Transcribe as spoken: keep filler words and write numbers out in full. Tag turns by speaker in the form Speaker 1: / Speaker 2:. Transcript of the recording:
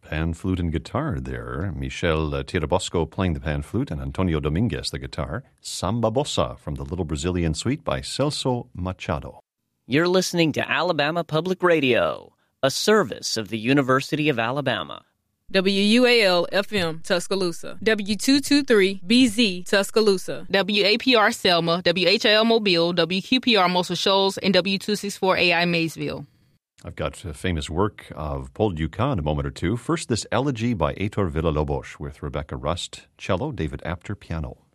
Speaker 1: Pan, flute, and guitar there. Michel uh, Tirabosco playing the pan flute and Antonio Dominguez the guitar. Samba Bossa from the Little Brazilian Suite by Celso Machado.
Speaker 2: You're listening to Alabama Public Radio, a service of the University of Alabama.
Speaker 3: W U A L F M Tuscaloosa, W two twenty-three B Z Tuscaloosa,
Speaker 4: W A P R Selma, W H I L Mobile, W Q P R Muscle Shoals, and W two sixty-four A I Maysville.
Speaker 1: I've got a famous work of Paul Dukas in a moment or two. First, this elegy by Heitor Villa-Lobos with Rebecca Rust, cello, David Apter, piano.